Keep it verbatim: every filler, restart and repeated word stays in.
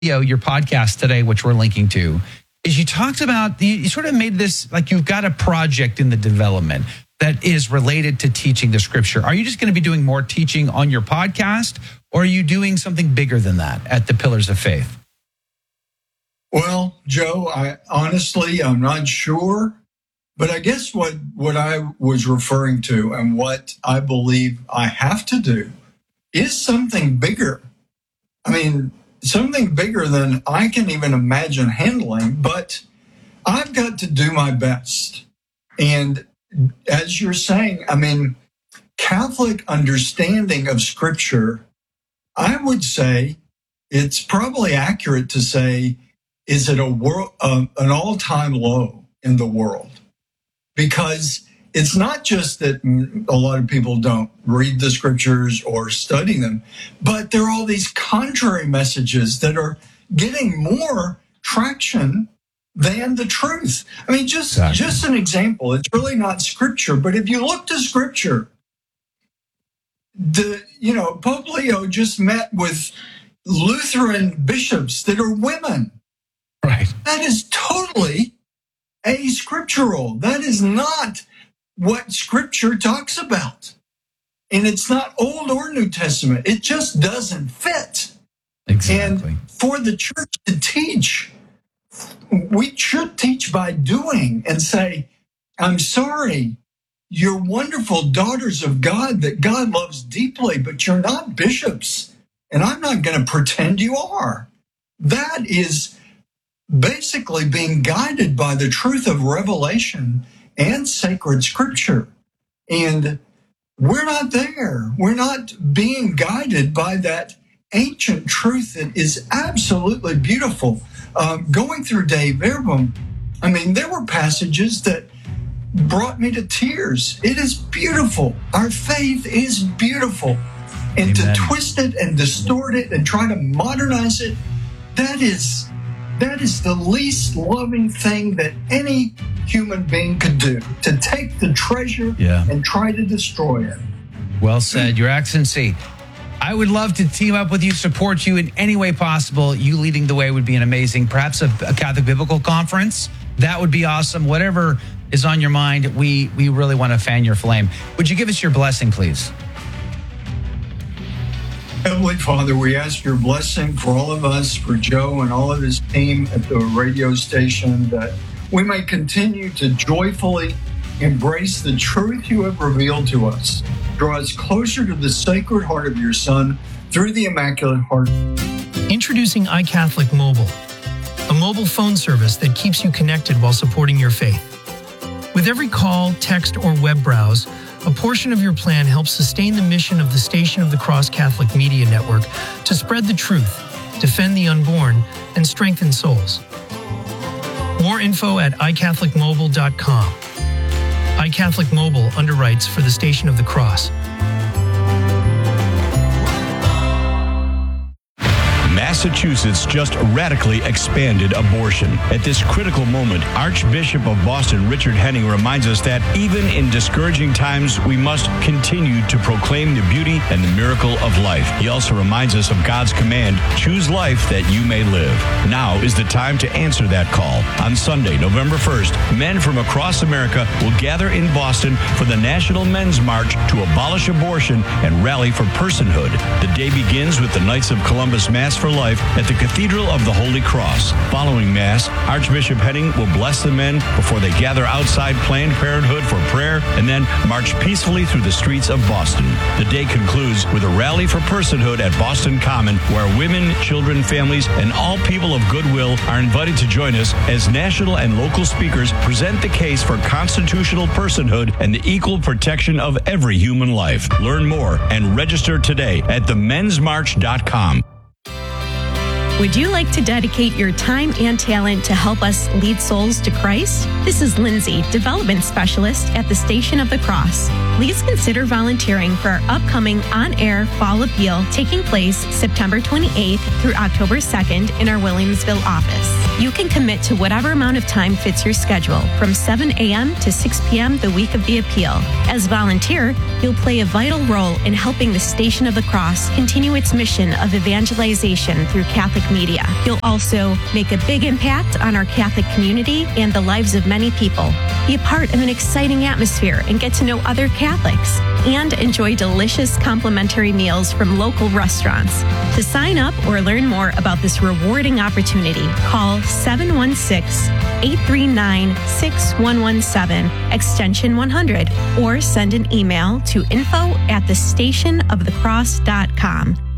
you know, your podcast today, which we're linking to, is you talked about, you sort of made this like you've got a project in the development that is related to teaching the scripture. Are you just going to be doing more teaching on your podcast, or are you doing something bigger than that at the Pillars of Faith? Well, Joe, I honestly, I'm not sure, but I guess what, what I was referring to and what I believe I have to do is something bigger. I mean, something bigger than I can even imagine handling, but I've got to do my best. And as you're saying, I mean, Catholic understanding of Scripture, I would say it's probably accurate to say, is it a world, uh, an all-time low in the world? Because it's not just that a lot of people don't read the Scriptures or study them, but there are all these contrary messages that are getting more traction than the truth. I mean, just, exactly. just an example. It's really not Scripture, but if you look to Scripture, the you know, Pope Leo just met with Lutheran bishops that are women. Right. That is totally ascriptural. That is not what Scripture talks about. And it's not Old or New Testament. It just doesn't fit. Exactly. And for the church to teach, we should teach by doing and say, I'm sorry, you're wonderful daughters of God that God loves deeply, but you're not bishops. And I'm not going to pretend you are. That is basically being guided by the truth of revelation and sacred Scripture. And we're not there. We're not being guided by that ancient truth that is absolutely beautiful. Um, going through Dei Verbum, I mean, there were passages that brought me to tears. It is beautiful. Our faith is beautiful. And Amen. To twist it and distort it and try to modernize it, that is that is the least loving thing that any human being could do, to take the treasure yeah. and try to destroy it. Well said, Your Excellency. I would love to team up with you, support you in any way possible. You leading the way would be an amazing, perhaps a, a Catholic Biblical Conference. That would be awesome. Whatever is on your mind, we, we really want to fan your flame. Would you give us your blessing, please? Heavenly Father, we ask your blessing for all of us, for Joe and all of his team at the radio station, that we may continue to joyfully embrace the truth you have revealed to us. Draw us closer to the Sacred Heart of your Son through the Immaculate Heart. Introducing iCatholic Mobile, a mobile phone service that keeps you connected while supporting your faith. With every call, text, or web browse, a portion of your plan helps sustain the mission of the Station of the Cross Catholic Media Network to spread the truth, defend the unborn, and strengthen souls. More info at i catholic mobile dot com. iCatholic Mobile underwrites for the Station of the Cross. Massachusetts just radically expanded abortion. At this critical moment, Archbishop of Boston Richard Henning reminds us that even in discouraging times, we must continue to proclaim the beauty and the miracle of life. He also reminds us of God's command, choose life that you may live. Now is the time to answer that call. On Sunday, November first, men from across America will gather in Boston for the National Men's March to abolish abortion and rally for personhood. The day begins with the Knights of Columbus Mass for Life at the Cathedral of the Holy Cross. Following Mass, Archbishop Henning will bless the men before they gather outside Planned Parenthood for prayer and then march peacefully through the streets of Boston. The day concludes with a rally for personhood at Boston Common, where women, children, families, and all people of goodwill are invited to join us as national and local speakers present the case for constitutional personhood and the equal protection of every human life. Learn more and register today at the mens march dot com. Would you like to dedicate your time and talent to help us lead souls to Christ? This is Lindsay, Development Specialist at the Station of the Cross. Please consider volunteering for our upcoming on-air Fall Appeal taking place September twenty-eighth through October second in our Williamsville office. You can commit to whatever amount of time fits your schedule from seven a.m. to six p.m. the week of the appeal. As volunteer, you'll play a vital role in helping the Station of the Cross continue its mission of evangelization through Catholic Catholic media. You'll also make a big impact on our Catholic community and the lives of many people. Be a part of an exciting atmosphere and get to know other Catholics. And enjoy delicious complimentary meals from local restaurants. To sign up or learn more about this rewarding opportunity, call seven one six, eight three nine, six one one seven, extension one hundred, or send an email to info at the station of the cross dot com.